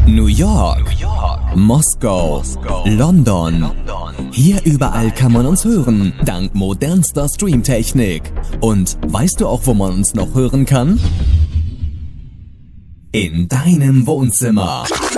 New York, Moskau, London. Hier überall kann man uns hören, dank modernster Streamtechnik. Und weißt du auch, wo man uns noch hören kann? In deinem Wohnzimmer.